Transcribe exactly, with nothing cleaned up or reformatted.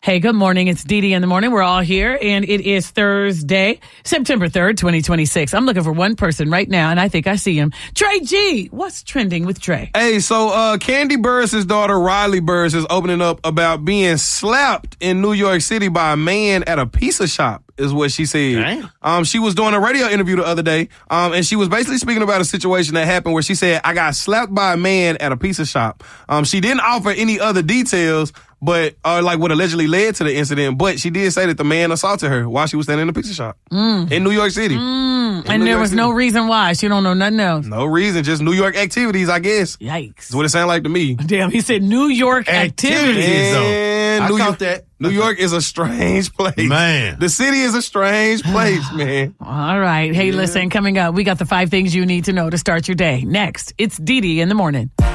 Hey, good morning. It's Dee Dee in the morning. We're all here, and it is Thursday, September third, twenty twenty-six. I'm looking for one person right now, and I think I see him. Trey G, what's trending with Trey? Hey, so uh, Candy Burris' daughter, Riley Burris, is opening up about being slapped in New York City by a man at a pizza shop, is what she said. Dang. Um, she was doing a radio interview the other day, um, and she was basically speaking about a situation that happened where she said, I got slapped by a man at a pizza shop. Um, she didn't offer any other details, but uh, like what allegedly led to the incident, but she did say that the man assaulted her while she was standing in the pizza shop Mm. in New York City. Mm. And New there York was City. no reason why. She don't know nothing else. No reason, just New York activities, I guess. Yikes. That's what it sounded like to me. Damn, he said New York activities. Activities. Man, I New caught York, that. New York is a strange place. Man. The city is a strange place, man. All right. Hey, listen, coming up, we got the five things you need to know to start your day. Next, it's Dee Dee in the morning.